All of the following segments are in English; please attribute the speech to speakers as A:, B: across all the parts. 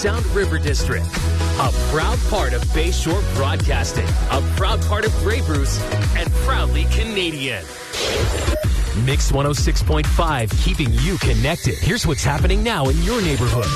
A: Sound River District. A proud part of Bayshore Broadcasting, a proud part of Grey Bruce, and proudly Canadian. Mix 106.5, keeping you connected. Here's what's happening now in your neighborhood.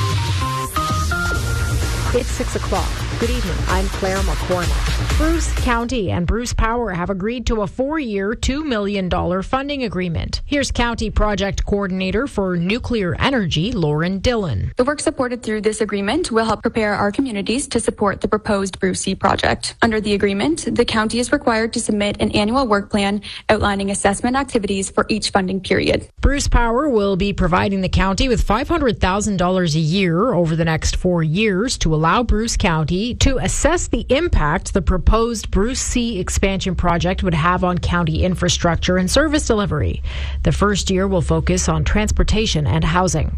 B: It's 6 o'clock. Good evening. I'm Claire McCormick. Bruce County and Bruce Power have agreed to a 4-year, $2 million funding agreement. Here's County Project Coordinator for Nuclear Energy, Lauren Dillon.
C: The work supported through this agreement will help prepare our communities to support the proposed Bruce C project. Under the agreement, the county is required to submit an annual work plan outlining assessment activities for each funding period.
B: Bruce Power will be providing the county with $500,000 a year over the next 4 years to allow Bruce County to assess the impact the proposed Bruce C expansion project would have on county infrastructure and service delivery. The first year will focus on transportation and housing.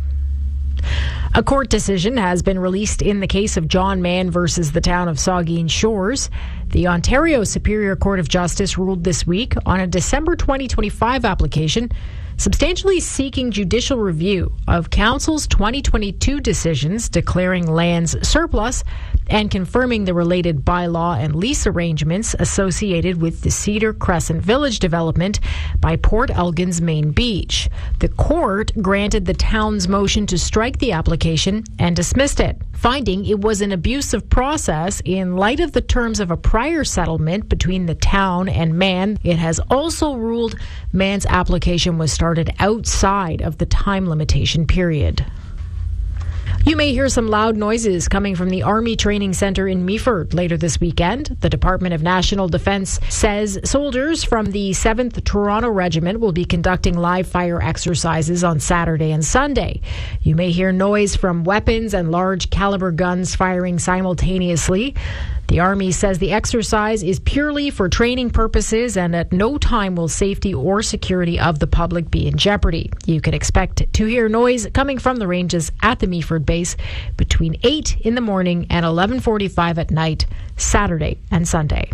B: A court decision has been released in the case of John Mann versus the town of Saugeen Shores. The Ontario Superior Court of Justice ruled this week on a December 2025 application substantially seeking judicial review of Council's 2022 decisions declaring lands surplus and confirming the related bylaw and lease arrangements associated with the Cedar Crescent Village development by Port Elgin's main beach. The court granted the town's motion to strike the application and dismissed it, finding it was an abusive process in light of the terms of a prior settlement between the town and Mann. It has also ruled Mann's application was started outside of the time limitation period. You may hear some loud noises coming from the Army Training Centre in Meaford later this weekend. The Department of National Defence says soldiers from the 7th Toronto Regiment will be conducting live fire exercises on Saturday and Sunday. You may hear noise from weapons and large caliber guns firing simultaneously. The Army says the exercise is purely for training purposes and at no time will safety or security of the public be in jeopardy. You can expect to hear noise coming from the ranges at the Meaford base between 8 in the morning and 11:45 at night, Saturday and Sunday.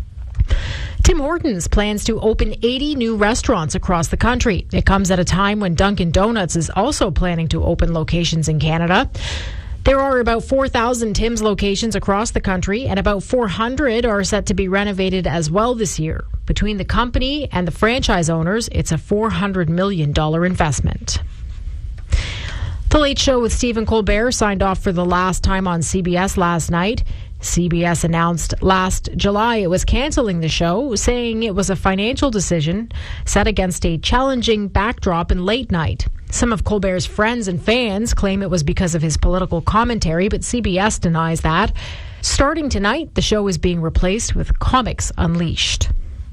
B: Tim Hortons plans to open 80 new restaurants across the country. It comes at a time when Dunkin' Donuts is also planning to open locations in Canada. There are about 4,000 Tim's locations across the country, and about 400 are set to be renovated as well this year. Between the company and the franchise owners, it's a $400 million investment. The Late Show with Stephen Colbert signed off for the last time on CBS last night. CBS announced last July it was canceling the show, saying it was a financial decision set against a challenging backdrop in late night. Some of Colbert's friends and fans claim it was because of his political commentary, but CBS denies that. Starting tonight, the show is being replaced with Comics Unleashed.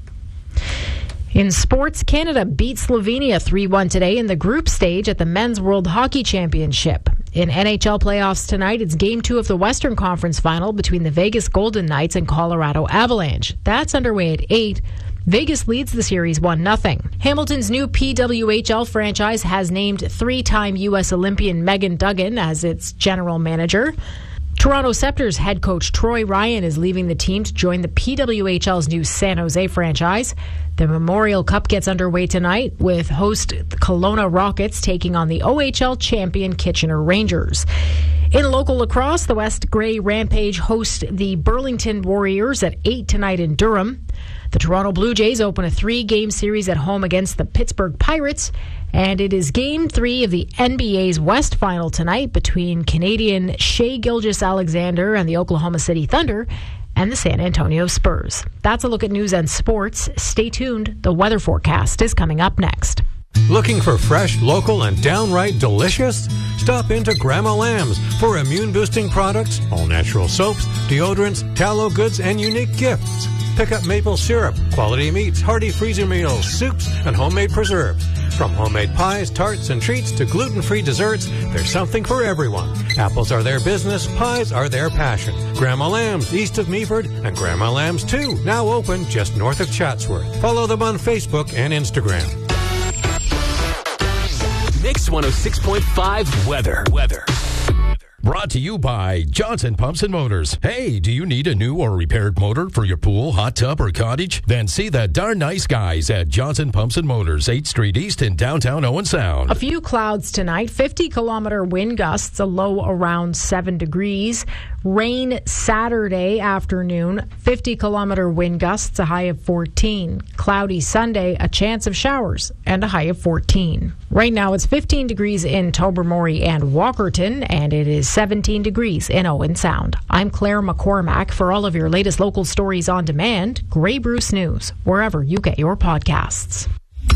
B: In sports, Canada beat Slovenia 3-1 today in the group stage at the Men's World Hockey Championship. In NHL playoffs tonight, it's Game 2 of the Western Conference Final between the Vegas Golden Knights and Colorado Avalanche. That's underway at 8. Vegas leads the series 1-0. Hamilton's new PWHL franchise has named 3-time U.S. Olympian Megan Duggan as its general manager. Toronto Scepters head coach Troy Ryan is leaving the team to join the PWHL's new San Jose franchise. The Memorial Cup gets underway tonight with host Kelowna Rockets taking on the OHL champion Kitchener Rangers. In local lacrosse, the West Grey Rampage host the Burlington Warriors at 8 tonight in Durham. The Toronto Blue Jays open a 3-game series at home against the Pittsburgh Pirates. And it is Game 3 of the NBA's West Final tonight between Canadian Shai Gilgeous-Alexander and the Oklahoma City Thunder and the San Antonio Spurs. That's a look at news and sports. Stay tuned. The weather forecast is coming up next.
D: Looking for fresh, local, and downright delicious? Stop into Grandma Lamb's for immune-boosting products, all-natural soaps, deodorants, tallow goods, and unique gifts. Pick up maple syrup, quality meats, hearty freezer meals, soups, and homemade preserves. From homemade pies, tarts, and treats to gluten-free desserts, there's something for everyone. Apples are their business, pies are their passion. Grandma Lamb's east of Meaford and Grandma Lamb's 2, now open just north of Chatsworth. Follow them on Facebook and Instagram.
A: Mix 106.5 weather.
E: Brought to you by Johnson Pumps and Motors. Hey, do you need a new or repaired motor for your pool, hot tub, or cottage? Then see the darn nice guys at Johnson Pumps and Motors, 8th Street East in downtown Owen Sound.
B: A few clouds tonight, 50-kilometer wind gusts, a low around 7 degrees. Rain Saturday afternoon, 50-kilometer wind gusts, a high of 14. Cloudy Sunday, a chance of showers, and a high of 14. Right now it's 15 degrees in Tobermory and Walkerton, and it is 17 degrees in Owen Sound. I'm Claire McCormack. For all of your latest local stories on demand, Grey Bruce News, wherever you get your podcasts.